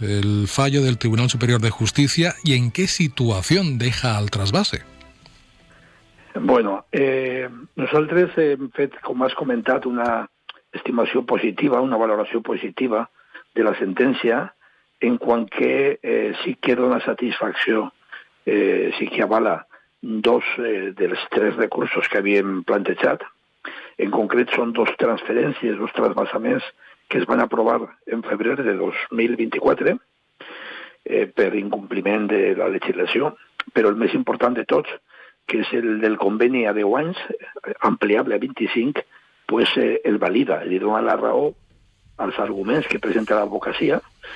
el fallo del Tribunal Superior de Justícia i en què situació deixa el trasvase? Bueno, nosaltres hem fet, com has comentat, una estimació positiva, una valoració positiva de la sentència, en quant que sí que dona satisfacció, sí que avala dos dels tres recursos que havíem plantejat. En concret són dos transferències, dos trasbasaments que es van aprovar en febrer de 2024 per incompliment de la legislació, però el més important de tots, que és el del conveni a 10 anys, ampliable a 25, pues el valida, li dona la raó als arguments que presenta l'advocacia,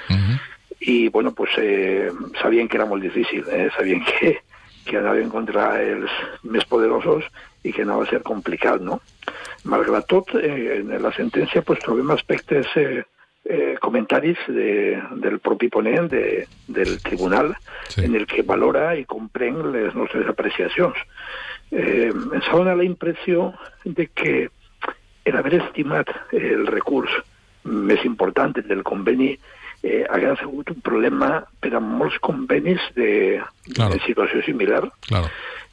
i bueno, pues sabien que era molt difícil, sabien que anaven contra els més poderosos i que anava a ser complicat, no? Malgrat tot, en la sentència pues, trobem aspectes, comentaris del propi ponent del tribunal, sí, en el que valora i comprèn les nostres apreciacions. Ens dona la impressió de que l'haver estimat el recurs més important del conveni hauria sigut un problema per a molts convenis de situació similar. Claro.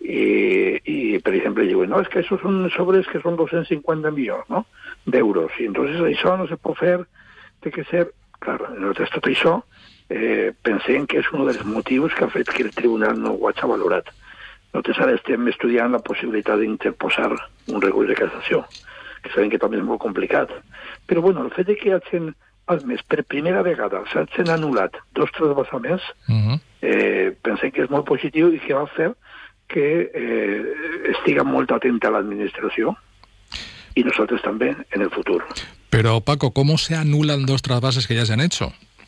Y, por ejemplo, digo, no, es que esos son sobres que son 250 millones, ¿no?, d'euros, y entonces això no se pot fer, té que ser... Claro, nosaltres tot això pensem que és un dels motius que ha fet que el tribunal no ho hagi valorat. Nosaltres ara estem estudiant la possibilitat d'interposar un recurs de cassació, que sabem que també és molt complicat. Però, bueno, el fet de que hagin admès per primera vegada s'hagin anul·lat dos trasbasaments, pensem que és molt positiu i que va fer que estiga molt atenta a l'administració y nosotros también en el futuro. Pero Paco, ¿cómo se anulan dos trasvases que ya se han hecho?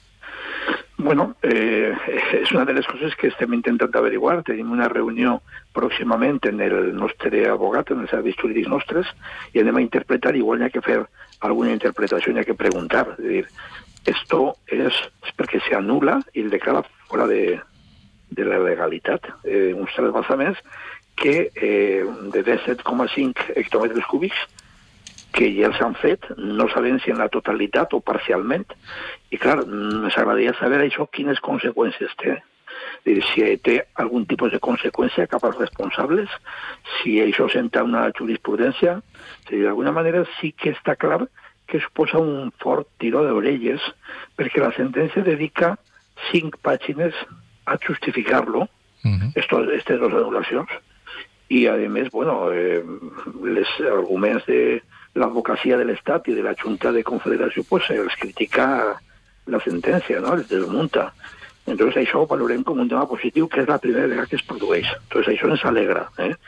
Bueno, és una de les coses que estem intentant averiguar. Tenim una reunió pròximament en el nostre abogat, en els serveis jurídics nostres, i anem a interpretar, igual n'hi ha que fer alguna interpretació, n'hi ha que preguntar. És dir, esto es perquè se anula i el declara fora de la legalitat, uns trasbasaments que de 17,5 hectòmetres cúbics que ja s'han fet, no sabem si en la totalitat o parcialment, i clar, ens agradaria saber això quines conseqüències té. Si té algun tipus de conseqüència cap als responsables, si això senta una jurisprudència, d'alguna manera sí que està clar que es posa un fort tiró d'orelles, perquè la sentència dedica 5 pàgines a justificar-lo, aquestes dues anul·lacions, i a més, bueno, els arguments de l'advocacia de l'Estat i de la Junta de Confederació, pues els critica la sentència, no?, els desmunta. Entonces això ho valorem com un tema positiu, que és la primera vegada que es produeix. Entonces això ens alegra,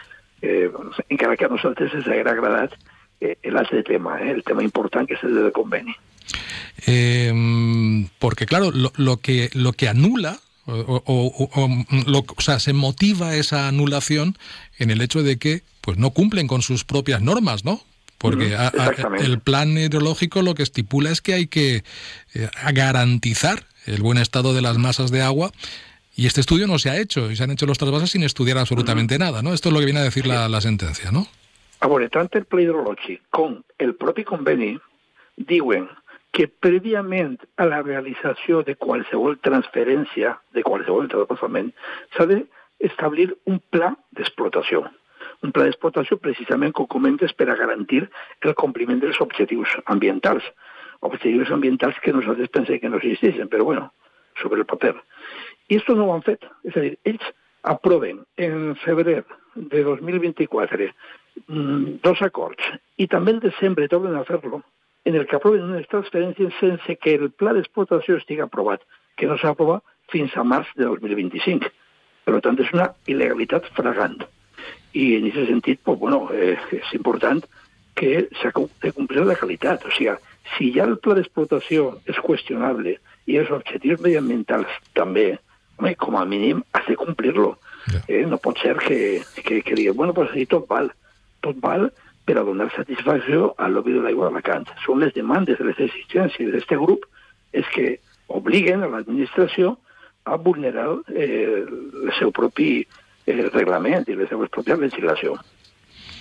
encara que a nosaltres ens haguera agradat l'altre tema, el tema important, que es el del conveni. Porque claro, lo que anula o sea, se motiva esa anulación en el hecho de que pues no cumplen con sus propias normas, ¿no? Porque el plan hidrológico lo que estipula es que hay que garantizar el buen estado de las masas de agua, y este estudio no se ha hecho, y se han hecho los trasvases sin estudiar absolutamente nada, ¿no? Esto es lo que viene a decir la sentencia, ¿no? A veure, tant el pla hidrològic com el propi conveni diuen que prèviament a la realització de qualsevol transferència, de qualsevol trasbassament, s'ha d'establir un pla d'explotació. Un pla d'explotació precisament, com comentes, per a garantir el compliment dels objectius ambientals. Objectius ambientals que nosaltres pensem que no existeixen, però bueno, sobre el paper. I això no ho han fet. És a dir, ells aproven en febrer de 2024 dos acords, i també en desembre tornen a fer-lo, en el que aproven unes transferències sense que el pla d'explotació estigui aprovat, que no s'ha aprovat fins a març de 2025. Per tant, és una il·legalitat flagrant. I en aquest sentit, pues, bueno, és important que s'ha de complir la legalitat. O sigui, si ja el pla d'explotació és qüestionable i els objectius mediambientals també, home, com a mínim has de complir-lo. No pot ser que digues, bueno, pues sí, tot val per a donar satisfacció al lobby de l'aigua d'Alacant. Són les demandes de les exigències d'aquest grup és que obliguen a l'administració a vulnerar el seu propi reglament i la seva pròpia legislació.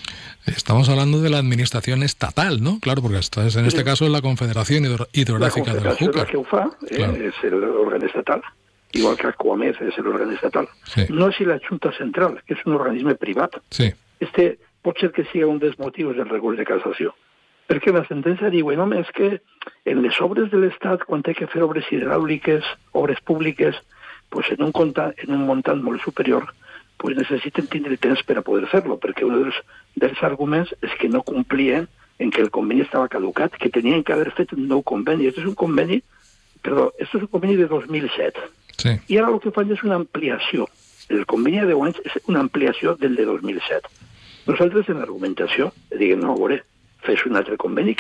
Estamos hablando de la administración estatal, ¿no? Claro, porque en este caso es la Confederación Hidrográfica del Júcar. La que ho fa, es el órgano estatal, igual que Aquamed es el órgano estatal. Sí. No és la Junta Central, que és un organisme privat. Sí. Pot ser que sigui un dels motius del recurs de cassació. Perquè la sentència diu, home, és que en les obres de l'Estat, quan té que fer obres hidràuliques, obres públiques, pues en un montant molt superior, pues necessiten tindre temps per a poder fer-lo, perquè un dels arguments és que no complien en que el conveni estava caducat, que tenien que haver fet un nou conveni. Esto és un conveni de 2007. Sí. I ara el que fan és una ampliació. El conveni de 10 anys és una ampliació del de 2007. Nosaltres en l'argumentació diguem, no, a veure, fes un altre conveni